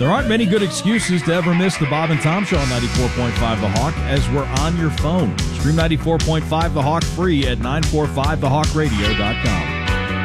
There aren't many good excuses to ever miss the Bob and Tom Show on 94.5 The Hawk, as we're on your phone. Stream 94.5 The Hawk free at 945thehawkradio.com.